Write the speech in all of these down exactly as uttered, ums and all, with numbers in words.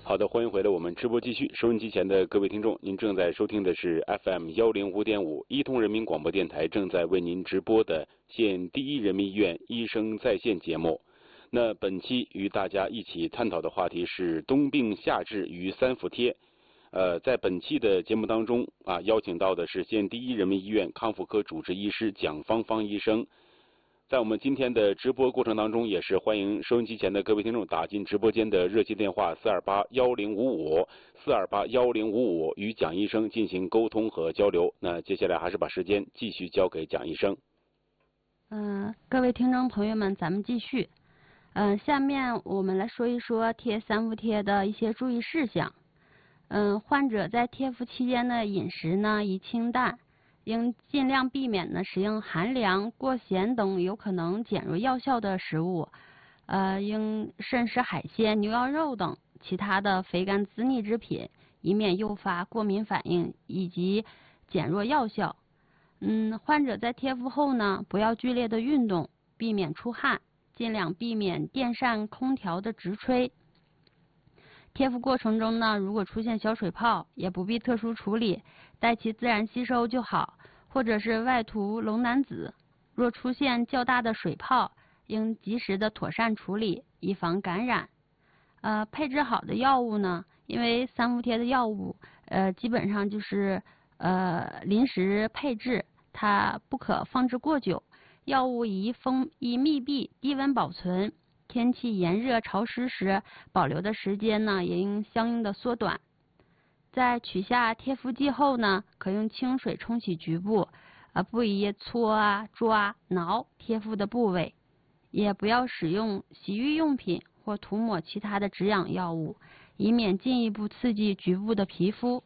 好的，欢迎回来，我们直播继续。收音机前的各位听众，您正在收听的是 F M 幺零五点五一通人民广播电台正在为您直播的县第一人民医院医生在线节目。那本期与大家一起探讨的话题是冬病夏治与三伏贴。呃，在本期的节目当中啊，邀请到的是县第一人民医院康复科主治医师蒋芳芳医生。在我们今天的直播过程当中，也是欢迎收音机前的各位听众打进直播间的热线电话四二八幺零五五四二八幺零五五与蒋医生进行沟通和交流。那接下来还是把时间继续交给蒋医生。 嗯、呃，各位听众朋友们，咱们继续。嗯、呃，下面我们来说一说贴三伏贴的一些注意事项。嗯、呃，患者在贴敷期间的饮食呢宜清淡。应尽量避免呢食用寒凉、过咸等有可能减弱药效的食物，呃，应慎食海鲜、牛羊肉等其他的肥甘滋腻之品，以免诱发过敏反应以及减弱药效。嗯，患者在贴敷后呢，不要剧烈的运动，避免出汗，尽量避免电扇、空调的直吹。贴敷过程中呢，如果出现小水泡，也不必特殊处理，待其自然吸收就好，或者是外涂龙胆酯。若出现较大的水泡，应及时的妥善处理，以防感染。呃，配置好的药物呢，因为三伏贴的药物，呃，基本上就是呃临时配置，它不可放置过久。药物宜封宜密闭、低温保存。天气炎热潮湿时，保留的时间呢也应相应的缩短。在取下贴敷剂后呢，可用清水冲洗局部，呃，不宜搓啊、抓、挠贴敷的部位，也不要使用洗浴用品或涂抹其他的止痒药物，以免进一步刺激局部的皮肤。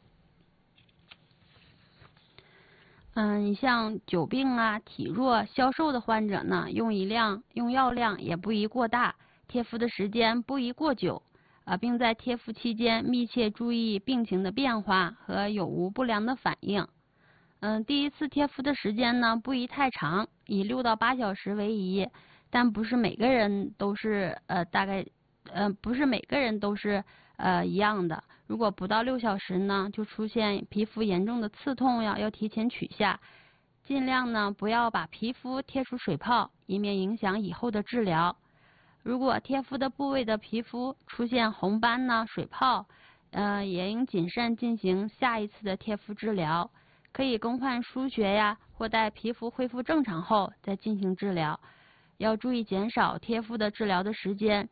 嗯，你像久病啊、体弱、消瘦的患者呢，用一量用药量也不宜过大，贴敷的时间不宜过久，啊，并在贴敷期间密切注意病情的变化和有无不良的反应。嗯，第一次贴敷的时间呢，不宜太长，以六到八小时为宜，但不是每个人都是呃大概呃不是每个人都是呃一样的。如果不到六小时呢，就出现皮肤严重的刺痛呀，要提前取下。尽量呢不要把皮肤贴出水泡，以免影响以后的治疗。如果贴敷的部位的皮肤出现红斑呢、水泡，呃，也应谨慎进行下一次的贴敷治疗。可以更换输血呀，或待皮肤恢复正常后再进行治疗。要注意减少贴敷的治疗的时间。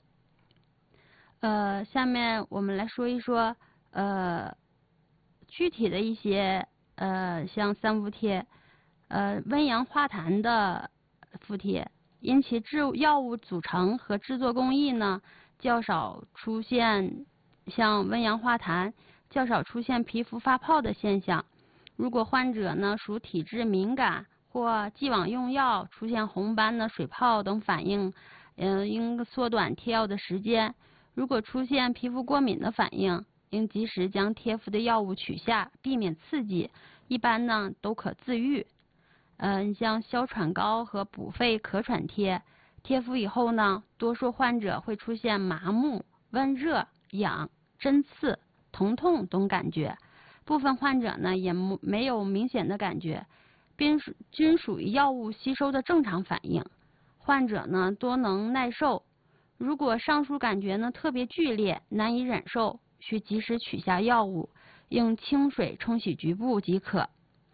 呃，下面我们来说一说呃具体的一些呃像三伏贴，呃温阳化痰的敷贴，因其制药物组成和制作工艺呢较少出现像温阳化痰，较少出现皮肤发泡的现象。如果患者呢属体质敏感或既往用药出现红斑呢、水泡等反应，嗯、呃，应缩短贴药的时间。如果出现皮肤过敏的反应，应及时将贴敷的药物取下，避免刺激。一般呢都可自愈。嗯、呃，像消喘膏和补肺咳喘贴，贴敷以后呢，多数患者会出现麻木、温热、痒、针刺、疼痛等感觉。部分患者呢也没有明显的感觉，均属均属于药物吸收的正常反应。患者呢多能耐受。如果上述感觉呢特别剧烈，难以忍受，需及时取下药物，用清水冲洗局部即可。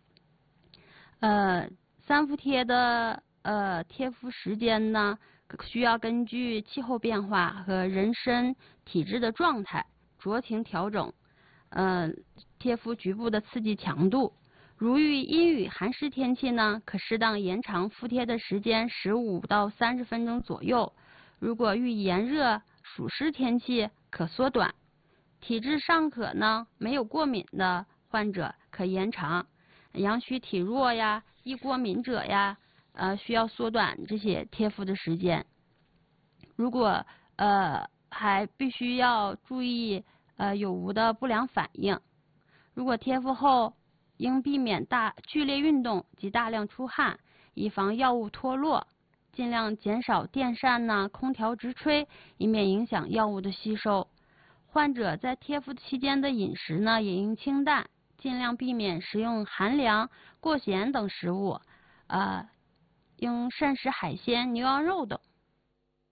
呃，三伏贴的呃贴敷时间呢，需要根据气候变化和人身体质的状态酌情调整。呃，贴敷局部的刺激强度。如遇阴雨寒湿天气呢，可适当延长敷贴的时间十五到三十分钟左右。如果遇炎热暑湿天气，可缩短。体质尚可呢，没有过敏的患者可延长。阳虚体弱呀、易过敏者呀，呃，需要缩短这些贴敷的时间。如果呃还必须要注意呃有无的不良反应。如果贴敷后，应避免大剧烈运动及大量出汗，以防药物脱落。尽量减少电扇呐、空调直吹，以免影响药物的吸收。 患者在贴敷期间的饮食呢，也应清淡，尽量避免食用寒凉、过咸等食物，呃，应慎食海鲜、牛羊肉等。